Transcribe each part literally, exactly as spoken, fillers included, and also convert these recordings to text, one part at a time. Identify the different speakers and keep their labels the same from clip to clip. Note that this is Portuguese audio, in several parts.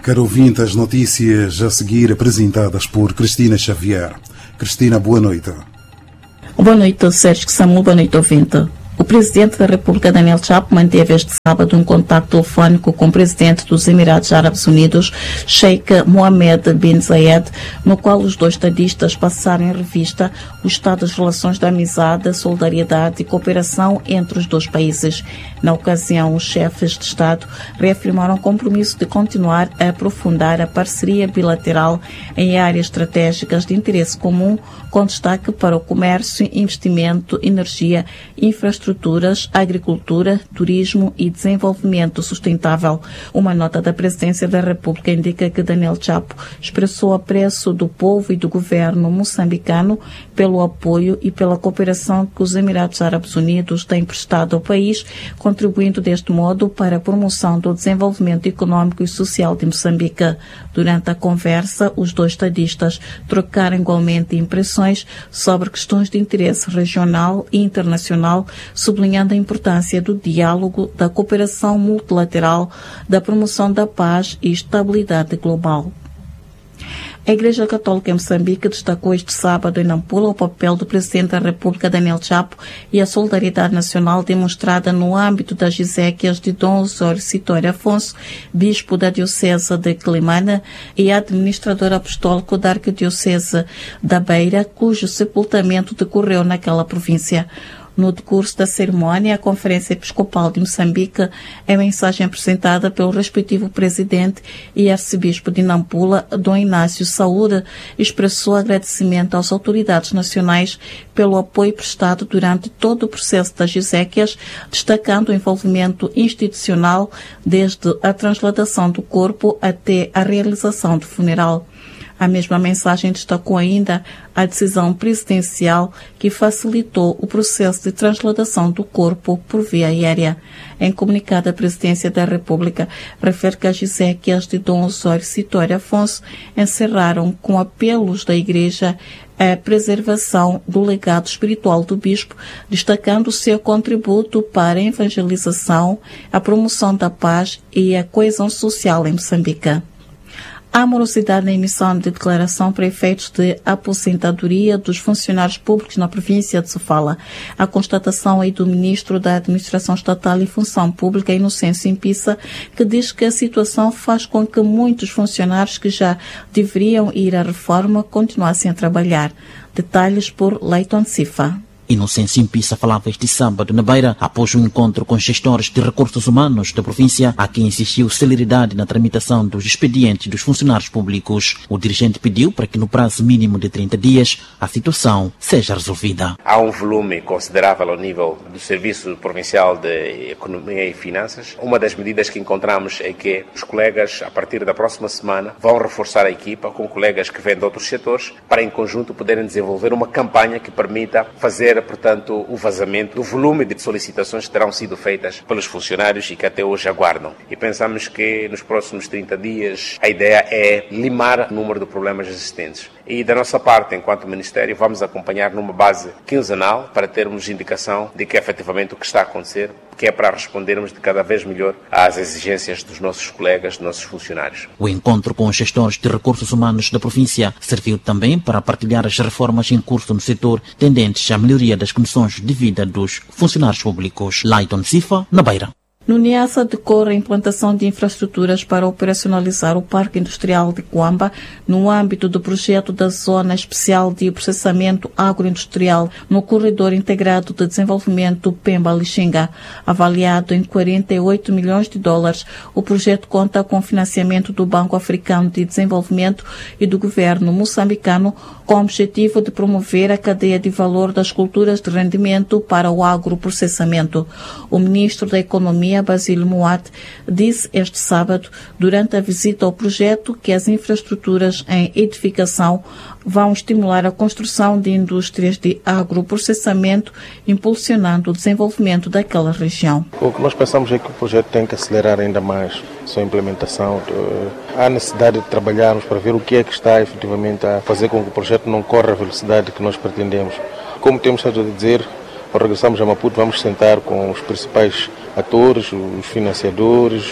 Speaker 1: Caro ouvinte, as notícias a seguir apresentadas por Cristina Xavier. Cristina, boa noite.
Speaker 2: Boa noite, Sérgio Samuel, boa noite, ouvinte. O presidente da República, Daniel Chapo, manteve este sábado um contacto telefónico com o presidente dos Emirados Árabes Unidos, Sheikh Mohammed bin Zayed, no qual os dois estadistas passaram em revista o estado das relações de amizade, solidariedade e cooperação entre os dois países. Na ocasião, os chefes de Estado reafirmaram o compromisso de continuar a aprofundar a parceria bilateral em áreas estratégicas de interesse comum, com destaque para o comércio, investimento, energia, infraestruturas, agricultura, turismo e desenvolvimento sustentável. Uma nota da Presidência da República indica que Daniel Chapo expressou apreço do povo e do governo moçambicano pelo apoio e pela cooperação que os Emirados Árabes Unidos têm prestado ao país, contribuindo deste modo para a promoção do desenvolvimento econômico e social de Moçambique. Durante a conversa, os dois estadistas trocaram igualmente impressões sobre questões de interesse regional e internacional, sublinhando a importância do diálogo, da cooperação multilateral, da promoção da paz e estabilidade global. A Igreja Católica em Moçambique destacou este sábado em Nampula o papel do Presidente da República, Daniel Chapo, e a solidariedade nacional demonstrada no âmbito das exéquias de Dom Osório Citório Afonso, Bispo da Diocese de Quelimane e administrador apostólico da Arquidiocese da Beira, cujo sepultamento decorreu naquela província. No decurso da cerimónia, a Conferência Episcopal de Moçambique, a mensagem apresentada pelo respectivo presidente e arcebispo de Nampula, Dom Inácio Saúde, expressou agradecimento às autoridades nacionais pelo apoio prestado durante todo o processo das exéquias, destacando o envolvimento institucional desde a transladação do corpo até a realização do funeral. A mesma mensagem destacou ainda a decisão presidencial que facilitou o processo de transladação do corpo por via aérea. Em comunicado, a Presidência da República refere que as exéquias de Dom Osório Citório Afonso encerraram com apelos da Igreja a preservação do legado espiritual do Bispo, destacando o seu contributo para a evangelização, a promoção da paz e a coesão social em Moçambique. Há morosidade na emissão de declaração para efeitos de aposentadoria dos funcionários públicos na província de Sofala. A constatação é do Ministro da Administração Estatal e Função Pública, Inocêncio Impissa, que diz que a situação faz com que muitos funcionários que já deveriam ir à reforma continuassem a trabalhar. Detalhes por Leiton Cifa.
Speaker 3: Inocêncio Impissa falava este sábado na Beira, após um encontro com gestores de recursos humanos da província, a quem existiu celeridade na tramitação dos expedientes dos funcionários públicos. O dirigente pediu para que no prazo mínimo de trinta dias a situação seja resolvida.
Speaker 4: Há um volume considerável ao nível do Serviço Provincial de Economia e Finanças. Uma das medidas que encontramos é que os colegas, a partir da próxima semana, vão reforçar a equipa com colegas que vêm de outros setores para, em conjunto, poderem desenvolver uma campanha que permita fazer portanto, o vazamento do volume de solicitações que terão sido feitas pelos funcionários e que até hoje aguardam. E pensamos que nos próximos trinta dias a ideia é limar o número de problemas existentes. E da nossa parte, enquanto Ministério, vamos acompanhar numa base quinzenal para termos indicação de que efetivamente o que está a acontecer, que é para respondermos de cada vez melhor às exigências dos nossos colegas, dos nossos funcionários.
Speaker 3: O encontro com os gestores de recursos humanos da província serviu também para partilhar as reformas em curso no setor tendentes à melhoria das condições de vida dos funcionários públicos. Leiton Cifa, na Beira.
Speaker 2: No Niassa decorre a implantação de infraestruturas para operacionalizar o Parque Industrial de Coamba no âmbito do projeto da Zona Especial de Processamento Agroindustrial no Corredor Integrado de Desenvolvimento Pemba-Lixinga. Avaliado em quarenta e oito milhões de dólares, o projeto conta com financiamento do Banco Africano de Desenvolvimento e do governo moçambicano, com o objetivo de promover a cadeia de valor das culturas de rendimento para o agroprocessamento. O ministro da Economia, Basílio Moate, disse este sábado, durante a visita ao projeto, que as infraestruturas em edificação vão estimular a construção de indústrias de agroprocessamento, impulsionando o desenvolvimento daquela região.
Speaker 5: O que nós pensamos é que o projeto tem que acelerar ainda mais a sua implementação. Há necessidade de trabalharmos para ver o que é que está efetivamente a fazer com que o projeto não corra a velocidade que nós pretendemos. Como temos estado a dizer, ao regressarmos a Maputo, vamos sentar com os principais atores, os financiadores,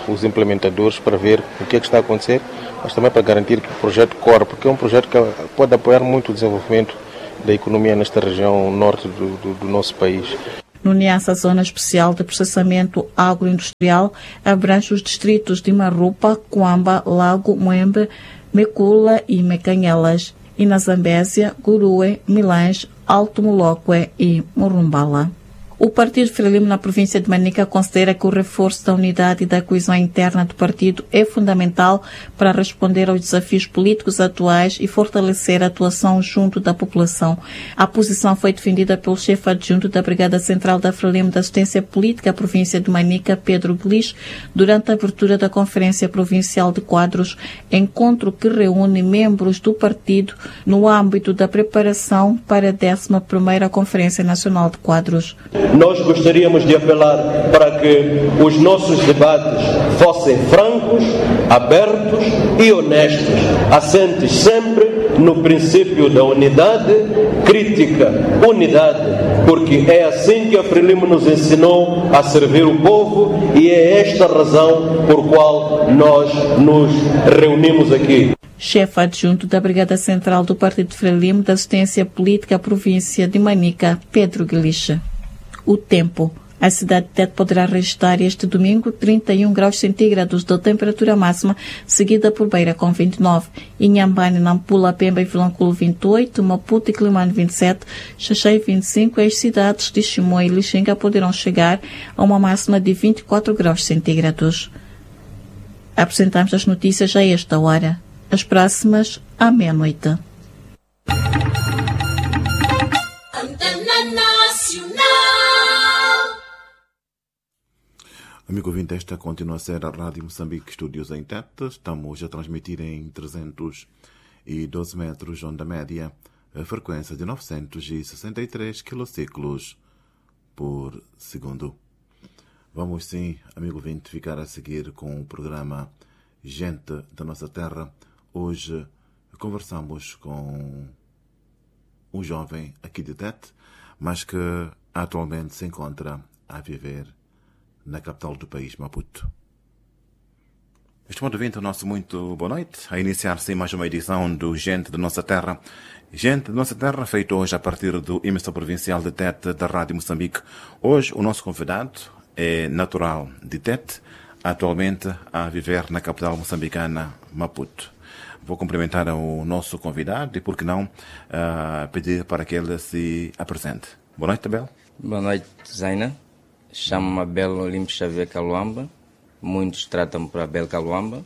Speaker 5: os implementadores para ver o que é que está a acontecer, mas também para garantir que o projeto corre, porque é um projeto que pode apoiar muito o desenvolvimento da economia nesta região norte do, do, do nosso país.
Speaker 2: No Niassa, a Zona Especial de Processamento Agroindustrial abrange os distritos de Marupa, Coamba, Lago, Moembe, Mecula e Mecanhelas, e na Zambésia, Gurue, Milães, Alto Moloque e Morumbala. O Partido Frelimo na província de Manica considera que o reforço da unidade e da coesão interna do partido é fundamental para responder aos desafios políticos atuais e fortalecer a atuação junto da população. A posição foi defendida pelo chefe adjunto da Brigada Central da Frelimo da Assistência Política à província de Manica, Pedro Gulis, durante a abertura da Conferência Provincial de Quadros, encontro que reúne membros do partido no âmbito da preparação para a décima primeira Conferência Nacional de Quadros.
Speaker 6: Nós gostaríamos de apelar para que os nossos debates fossem francos, abertos e honestos, assentes sempre no princípio da unidade, crítica, unidade, porque é assim que a Frelimo nos ensinou a servir o povo e é esta a razão por qual nós nos reunimos aqui.
Speaker 2: Chefe adjunto da Brigada Central do Partido Frelimo da Assistência Política à província de Manica, Pedro Guilicha. O tempo. A cidade de Tete poderá registrar este domingo trinta e um graus centígrados de temperatura máxima, seguida por Beira com vinte e nove, Inhambane, Nampula, Pemba e Vilanculo vinte e oito, Maputo e Climane vinte e sete, Xaxai vinte e cinco. As cidades de Chimoio e Lixinga poderão chegar a uma máxima de vinte e quatro graus centígrados. Apresentamos as notícias a esta hora. As próximas à meia-noite.
Speaker 1: Amigo ouvinte, esta continua a ser a Rádio Moçambique Estúdios em Tete. Estamos a transmitir em trezentos e doze metros, onda média, a frequência de novecentos e sessenta e três quilociclos por segundo. Vamos sim, amigo ouvinte, ficar a seguir com o programa Gente da Nossa Terra. Hoje conversamos com um jovem aqui de Tete, mas que atualmente se encontra a viver na capital do país, Maputo. Estimado ouvinte, o nosso muito boa noite. A iniciar-se mais uma edição do Gente da Nossa Terra. Gente da Nossa Terra, feito hoje a partir do emissor provincial de Tete da Rádio Moçambique. Hoje o nosso convidado é natural de Tete, atualmente a viver na capital moçambicana, Maputo. Vou cumprimentar o nosso convidado e, por que não, uh, pedir para que ele se apresente. Boa noite, Abel.
Speaker 7: Boa noite, Zaina. Chamo-me Abel Olimpo Xavier Caluamba. Muitos tratam-me por Abel Caluamba.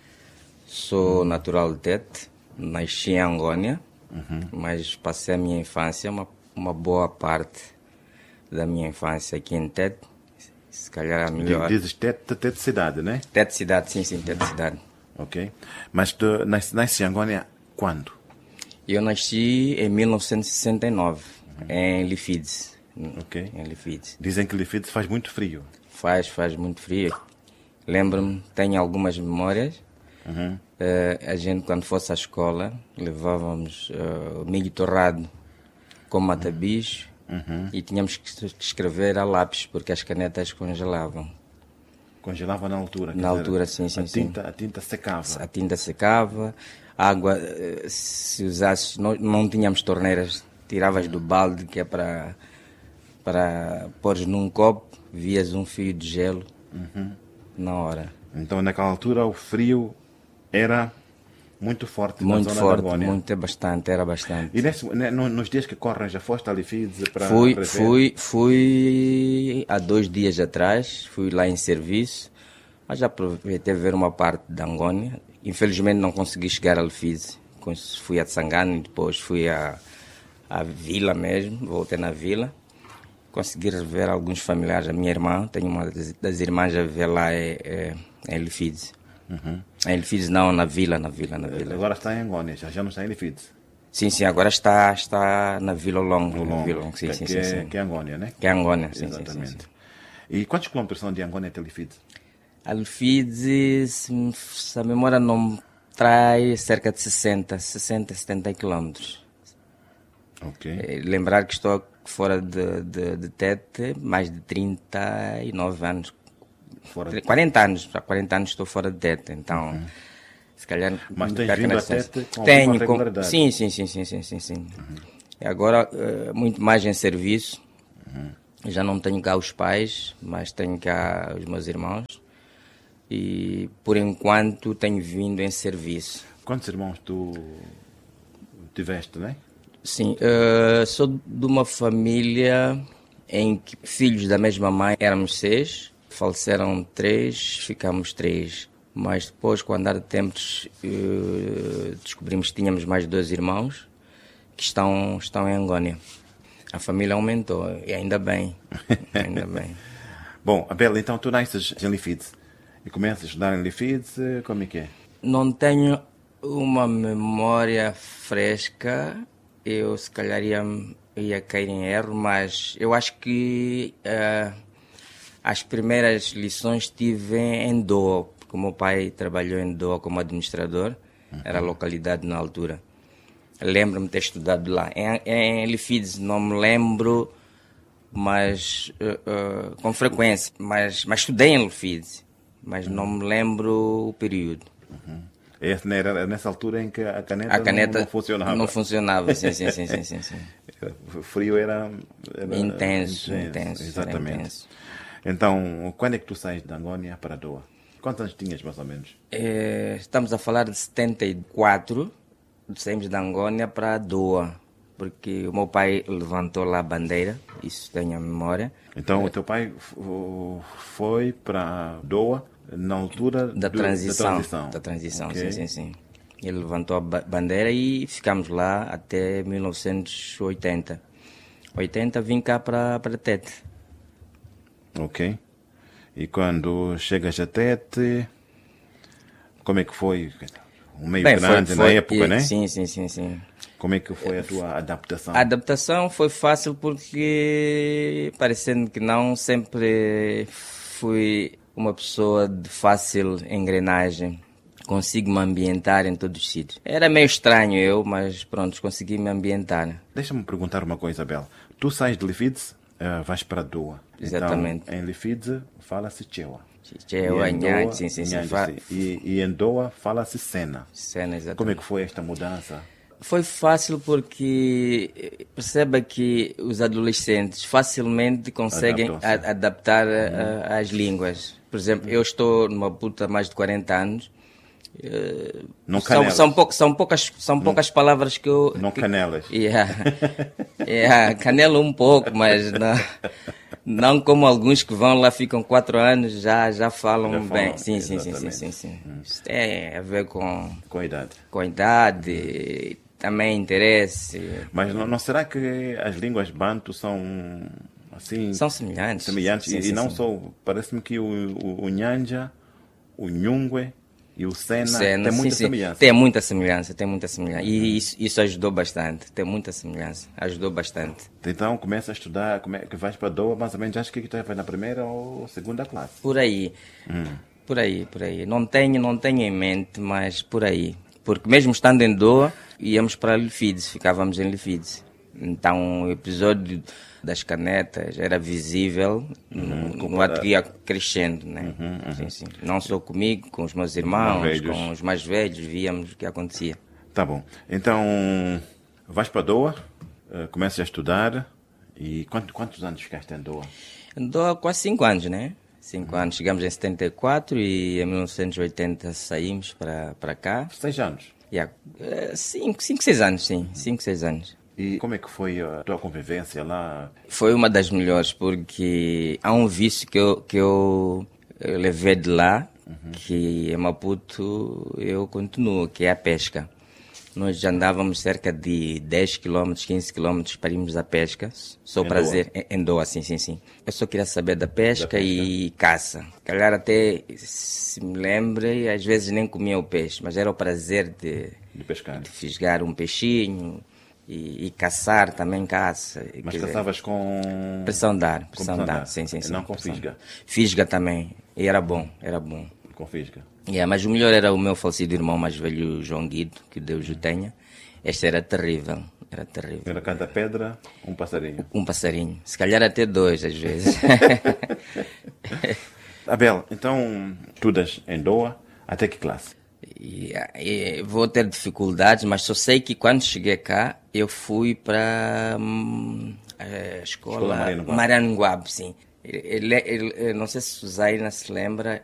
Speaker 7: Sou natural de Tete. Nasci em Angônia, uhum. mas passei a minha infância, uma, uma boa parte da minha infância aqui em Tete. Se calhar a melhor.
Speaker 1: Dizes Tete, Tete cidade, né?
Speaker 7: Tete cidade, sim, sim, Tete cidade.
Speaker 1: Ok. Mas tu nasci em Angônia quando?
Speaker 7: Eu nasci em mil novecentos e sessenta e nove, uhum. em Lifides.
Speaker 1: Ok.
Speaker 7: Em Lifides.
Speaker 1: Dizem que Lifides faz muito frio.
Speaker 7: Faz, faz muito frio. Lembro-me, tenho algumas memórias. Uhum. Uh, a gente, quando fosse à escola, levávamos uh, milho torrado com mata-bicho uhum. e tínhamos que escrever a lápis, porque as canetas congelavam.
Speaker 1: Congelava na altura?
Speaker 7: Na altura, sim, sim,
Speaker 1: a tinta,
Speaker 7: sim.
Speaker 1: A tinta secava?
Speaker 7: A tinta secava. A água, uh, se usasses, não, não tínhamos torneiras, tiravas do balde, que é para... para pôres num copo, vias um fio de gelo uhum. na hora.
Speaker 1: Então, naquela altura, o frio era muito forte
Speaker 7: muito
Speaker 1: na zona
Speaker 7: forte,
Speaker 1: da Angônia.
Speaker 7: Muito, bastante, era bastante.
Speaker 1: E nesse, nos dias que correm, já foste a Lifides para
Speaker 7: fui,
Speaker 1: para
Speaker 7: fui, fui há dois dias atrás, fui lá em serviço, mas já aproveitei ver uma parte da Angônia. Infelizmente não consegui chegar a Lifides, fui a Tsangano e depois fui a, a Vila mesmo, voltei na Vila. Consegui rever alguns familiares. A minha irmã, tenho uma das, das irmãs a viver lá é, é, em Lifides. Uhum. Em Lifides não, na Vila, na Vila, na Vila.
Speaker 1: Agora está em Angônia, já, já não está em Lifides?
Speaker 7: Sim, sim, agora está, está na Vila Longo.
Speaker 1: No Longo,
Speaker 7: Vila Longo. Sim,
Speaker 1: que,
Speaker 7: sim,
Speaker 1: que,
Speaker 7: sim,
Speaker 1: é,
Speaker 7: sim.
Speaker 1: que é Angônia, né?
Speaker 7: Que é Angônia, sim,
Speaker 1: exatamente.
Speaker 7: Sim, sim, sim.
Speaker 1: E quantos quilômetros são de Angônia até Lifides?
Speaker 7: A Lifides, se, se a memória não trai, cerca de sessenta, sessenta, setenta quilômetros.
Speaker 1: Ok.
Speaker 7: É, lembrar que estou fora de, de, de Tete mais de trinta e nove anos,
Speaker 1: Fora de...
Speaker 7: quarenta anos, há quarenta anos estou fora de Tete, então uhum. se calhar...
Speaker 1: Mas tens vindo a Tete com
Speaker 7: Tenho,
Speaker 1: regularidade?
Speaker 7: Com... Sim, sim, sim, sim, sim, sim, sim. Uhum. Agora, uh, muito mais em serviço, uhum. Já não tenho cá os pais, mas tenho cá os meus irmãos e por enquanto tenho vindo em serviço.
Speaker 1: Quantos irmãos tu tiveste, né?
Speaker 7: Sim, uh, sou de uma família em que filhos da mesma mãe éramos seis, faleceram três, ficamos três. Mas depois, com o andar de tempos, uh, descobrimos que tínhamos mais dois irmãos que estão, estão em Angônia. A família aumentou, e ainda bem, ainda bem.
Speaker 1: Bom, Abel, então tu nasces em Lifides e começas a estudar em Lifides, como é que é?
Speaker 7: Não tenho uma memória fresca, eu se calhar ia, ia cair em erro, mas eu acho que uh, as primeiras lições tive em Doa, porque o meu pai trabalhou em Doa como administrador, uhum. Era a localidade na altura. Lembro-me de ter estudado lá. Em, em Lifides não me lembro, mas uh, uh, com frequência, mas, mas estudei em Lifides, mas uhum. Não me lembro o período.
Speaker 1: Uhum. Essa era nessa altura em que a caneta,
Speaker 7: a caneta
Speaker 1: não, não funcionava.
Speaker 7: Não funcionava, sim, sim, sim, sim, sim, sim.
Speaker 1: O frio era, era
Speaker 7: intenso, intenso, intenso.
Speaker 1: Exatamente.
Speaker 7: Era intenso.
Speaker 1: Então, quando é que tu sais de Angônia para Doa? Quantos anos tinhas, mais ou menos?
Speaker 7: É, estamos a falar de setenta e quatro, saímos de Angônia para Doa, porque o meu pai levantou lá a bandeira, isso tenho a memória.
Speaker 1: Então, é. O teu pai foi para Doa na altura
Speaker 7: da
Speaker 1: do,
Speaker 7: transição.
Speaker 1: Da transição,
Speaker 7: da transição
Speaker 1: okay.
Speaker 7: sim, sim, sim. Ele levantou a bandeira e ficamos lá até mil novecentos e oitenta. oitenta vim cá para, para Tete.
Speaker 1: Ok. E quando chegas a Tete, como é que foi? Um meio
Speaker 7: Bem,
Speaker 1: grande
Speaker 7: foi, foi,
Speaker 1: na época,
Speaker 7: e,
Speaker 1: né?
Speaker 7: Sim, sim, sim, sim.
Speaker 1: Como é que foi a tua adaptação?
Speaker 7: A adaptação foi fácil porque, parecendo que não, sempre fui uma pessoa de fácil engrenagem. Consigo me ambientar em todos os sítios. Era meio estranho eu, mas pronto, consegui me ambientar.
Speaker 1: Deixa-me perguntar uma coisa, Abel. Tu sais de Lifides, uh, vais para Doa.
Speaker 7: Exatamente.
Speaker 1: Então, em Lifides fala-se Chewa.
Speaker 7: Chewa, Nhangue, sim, sim, sim.
Speaker 1: E, e em Doa fala-se Sena.
Speaker 7: Sena, exatamente.
Speaker 1: Como é que foi esta mudança?
Speaker 7: Foi fácil porque perceba que os adolescentes facilmente conseguem a, adaptar uhum. a, as línguas. Por exemplo, uhum. eu estou numa puta há mais de quarenta anos.
Speaker 1: Não
Speaker 7: são, são, pou, são poucas, são não, poucas palavras que eu...
Speaker 1: Não canelas.
Speaker 7: Que, yeah, yeah, canelo um pouco, mas não, não como alguns que vão lá, ficam quatro anos, já, já falam já bem. Falam, sim, sim, sim, sim, sim, sim. Hum. Isso tem a ver com...
Speaker 1: Com a idade.
Speaker 7: Com a idade, também interesse.
Speaker 1: Mas não, não será que as línguas bantu são... Assim,
Speaker 7: são semelhantes.
Speaker 1: Semelhantes.
Speaker 7: Sim,
Speaker 1: e
Speaker 7: sim,
Speaker 1: não
Speaker 7: sim.
Speaker 1: só... Parece-me que o, o, o Nhanja, o Nhungwe... E o Sena,
Speaker 7: Sena
Speaker 1: tem muita
Speaker 7: sim,
Speaker 1: semelhança.
Speaker 7: Sim. Tem muita semelhança, tem muita semelhança. E isso, isso ajudou bastante, tem muita semelhança, ajudou bastante.
Speaker 1: Então começa a estudar, como é que vais para Doa, mais ou menos, acho que tu vai na primeira ou segunda classe?
Speaker 7: Por aí,
Speaker 1: hum.
Speaker 7: por aí, por aí. Não tenho, não tenho em mente, mas por aí. Porque mesmo estando em Doa, íamos para Lifides, ficávamos em Lifides. Então o episódio das canetas era visível, uhum, no ato que ia crescendo, né?
Speaker 1: Uhum, uhum.
Speaker 7: Sim, sim. Não só comigo, com os meus irmãos, os com os mais velhos, víamos o que acontecia.
Speaker 1: Tá bom. Então, vais para Doa, começas a estudar, e quantos, quantos anos ficaste em Doa?
Speaker 7: Em Doa quase cinco anos, né? Cinco uhum. anos. Chegamos em setenta e quatro e em mil novecentos e oitenta saímos para, para cá.
Speaker 1: Seis anos?
Speaker 7: Yeah. Cinco, cinco, seis anos, sim. Cinco, seis anos.
Speaker 1: E como é que foi a tua convivência lá?
Speaker 7: Foi uma das melhores, porque há um vício que eu, que eu, eu levei de lá, uhum. que em Maputo eu continuo, que é a pesca. Nós já andávamos cerca de dez quilômetros, quinze quilômetros para irmos à pesca, só prazer, em Doa, sim, sim, sim. Eu só queria saber da pesca, da pesca e caça. Calhar até, se me lembre, às vezes nem comia o peixe, mas era o prazer de,
Speaker 1: de pescar,
Speaker 7: de fisgar um peixinho. E, e caçar também caça.
Speaker 1: Mas caçavas dizer, com...
Speaker 7: Pressão de ar, pressão de ar, sim, sim, sim.
Speaker 1: Não com fisga?
Speaker 7: Fisga também, e era bom, era bom.
Speaker 1: Com fisga?
Speaker 7: Yeah, mas o melhor era o meu falecido irmão mais velho, João Guido, que Deus o tenha. Este era terrível, era terrível.
Speaker 1: Era cada pedra, um passarinho?
Speaker 7: Um passarinho, se calhar até dois às vezes.
Speaker 1: Abel, então, estudas em Doha, até que classe?
Speaker 7: E, e, vou ter dificuldades, mas só sei que quando cheguei cá, eu fui para hum, a escola, escola Mariano Guab, sim. Ele, ele, ele, não sei se o Zaina se lembra,